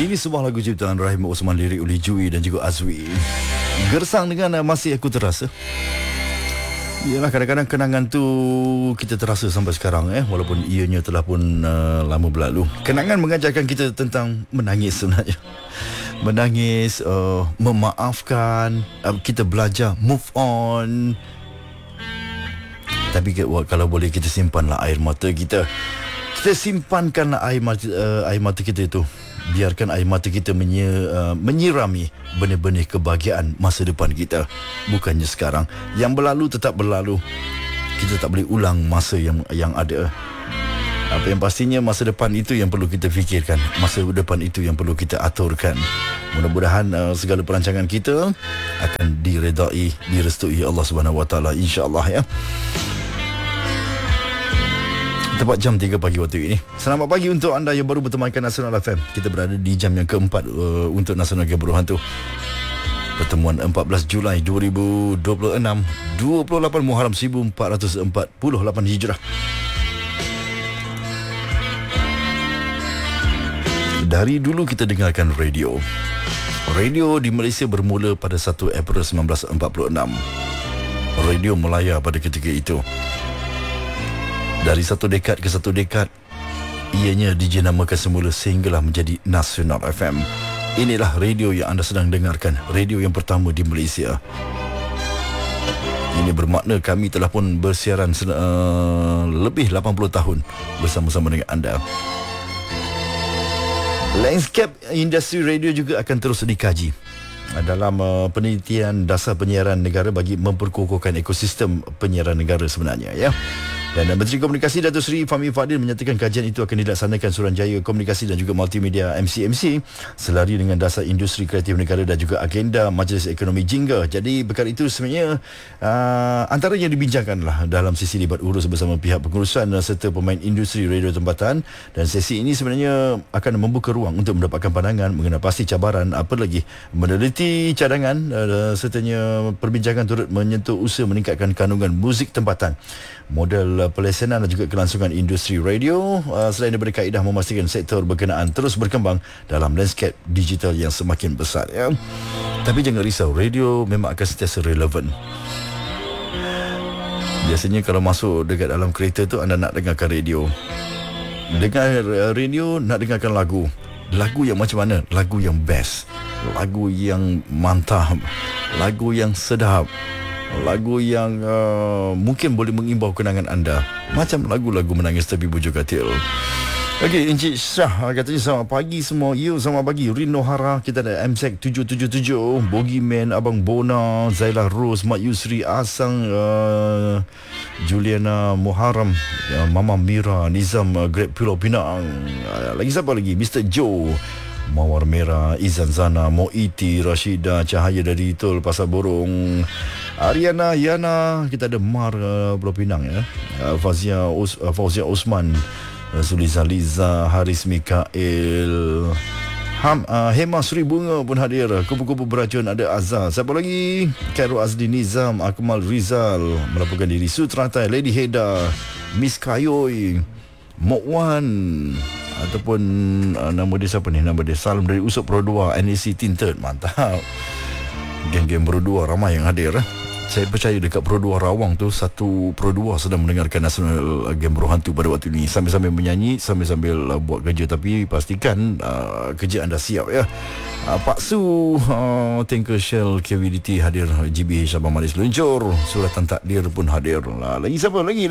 Ini sebuah lagu ciptaan Rahim Osman, lirik oleh Jui dan juga Azwi. Gersang dengan Masih Aku Terasa. Yalah, kadang-kadang kenangan tu kita terasa sampai sekarang, walaupun ianya telah pun lama berlalu. Kenangan mengajarkan kita tentang menangis sebenarnya. Menangis, memaafkan, kita belajar move on. Tapi kalau boleh, kita simpanlah air mata kita. Kita simpankanlah air mata kita itu. Biarkan air mata kita menyirami benih-benih kebahagiaan masa depan kita. Bukannya sekarang. Yang berlalu tetap berlalu. Kita tak boleh ulang masa yang ada. Apa yang pastinya, masa depan itu yang perlu kita fikirkan. Masa depan itu yang perlu kita aturkan. Mudah-mudahan segala perancangan kita akan diredai, direstui Allah Subhanahu Wa Taala, insya-Allah, ya. Tepat jam 3 pagi waktu ini. Selamat pagi untuk anda yang baru bertemankan Nasional FM. Kita berada di jam yang keempat untuk Nasional Game Hantu. Pertemuan 14 Julai 2026, 28 Muharram 1448 Hijrah. Dari dulu kita dengarkan radio. Radio di Malaysia bermula pada 1 April 1946. Radio Melaya pada ketika itu. Dari satu dekad ke satu dekad, ianya dijenamakan semula sehinggalah menjadi Nasional FM. Inilah radio yang anda sedang dengarkan, radio yang pertama di Malaysia. Ini bermakna kami telah pun bersiaran lebih 80 tahun bersama-sama dengan anda. Landscape industri radio juga akan terus dikaji dalam penelitian dasar penyiaran negara bagi memperkukuhkan ekosistem penyiaran negara sebenarnya, ya. Dan Menteri Komunikasi Datuk Seri Fahmi Fadil menyatakan kajian itu akan dilaksanakan Suruhanjaya Komunikasi dan juga Multimedia MCMC selari dengan dasar industri kreatif negara dan juga agenda Majlis Ekonomi Jingga. Jadi perkara itu sebenarnya antara yang dibincangkanlah dalam sesi libat urus bersama pihak pengurusan serta pemain industri radio tempatan. Dan sesi ini sebenarnya akan membuka ruang untuk mendapatkan pandangan mengenai pasti cabaran, apa lagi meneliti cadangan sertanya perbincangan turut menyentuh usaha meningkatkan kandungan muzik tempatan, model pelaksanaan dan juga kelangsungan industri radio, selain daripada kaedah memastikan sektor berkenaan terus berkembang dalam landscape digital yang semakin besar, ya. Tapi jangan risau, radio memang akan sentiasa relevan. Biasanya kalau masuk dekat dalam kereta tu, anda nak dengarkan radio. Dengar radio, nak dengarkan lagu. Lagu yang macam mana? Lagu yang best, lagu yang mantap, lagu yang sedap, lagu yang mungkin boleh mengimbau kenangan anda. Macam lagu-lagu Menangis Tepi Bujur Katil. Okey, Encik Syah katanya selamat pagi semua. You, selamat pagi. Rino Hara, kita ada MSEC 777, Boogeyman, Abang Bona, Zailah Rose, Mat Yusri, Asang, Juliana Muharram, Mama Mira, Nizam, Great Pulau Pinang. Lagi siapa lagi? Mr. Joe, Mawar Merah, Izan Zana, Moiti, Rashida, Cahaya dari Tol Pasar Borong, Ariana, Yana, kita ada Mar Pulau Pinang, ya. Fauzia Osman, Suliza Liza, Haris Mikael, Hema Sri Bunga pun hadir. Kupu-kupu beracun ada Azhar. Siapa lagi? Khairul Azli Nizam, Akmal Rizal melaporkan diri. Sutratai, Lady Heda, Miss Kayoy, Mok Wan, ataupun nama dia siapa ni? Nama dia Salam dari Usop Pro 2, NAC Tinted. Mantap. Geng-geng Pro 2 ramai yang hadir. Saya percaya dekat Pro 2 Rawang tu, satu Pro 2 sedang mendengarkan Nasional Game Hantu pada waktu ini, sambil-sambil menyanyi, sambil-sambil buat kerja. Tapi pastikan kerja anda siap, ya. Pak Su, Tanker Shell KVDT hadir, GBH Abang Malis Luncur, Suratan Takdir pun hadir. Lagi siapa? Lagi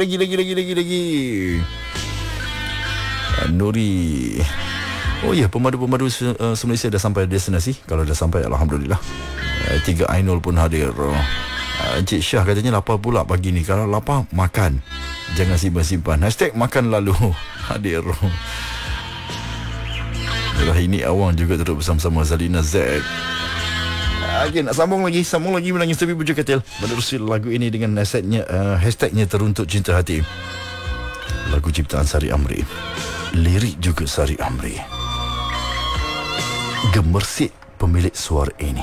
Nuri. Oh ya, pemadu-pemadu se-Malaysia dah sampai destinasi. Kalau dah sampai, alhamdulillah. 3 Ainul pun hadir. Encik Syah katanya lapar pula pagi ni. Kalau lapar, makan, jangan simpan-simpan. #makan lalu hadir. Ini Awang juga duduk bersama-sama Zalina Z. Okay, nak sambung lagi Menangis Tepi Bujur Katil. Menerusi lagu ini dengan hashtagnya Teruntuk Cinta Hati. Lagu ciptaan Sari Amri, lirik juga Sari Amri. Gemersik pemilik suara ini,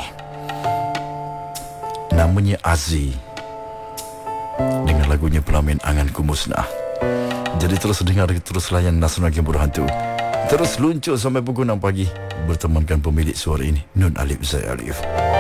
namanya Azzi, dengan lagunya Pelamin Anganku Musnah. Jadi terus dengar, terus layan Nasional Game Hantu. Terus luncur sampai pukul 6 pagi bertemankan pemilik suara ini, Nun Alif Zai Alif.